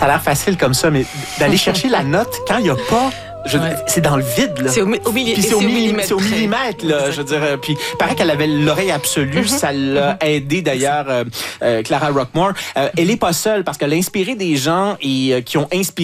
Ça a l'air facile comme ça, mais d'aller chercher la note quand il n'y a pas... C'est dans le vide, là. C'est au millimètre. C'est au millimètre, là. Je veux dire, puis paraît qu'elle avait l'oreille absolue. Ça l'a aidé, d'ailleurs, Clara Rockmore. Elle est pas seule parce qu'elle a inspiré des gens qui ont inspiré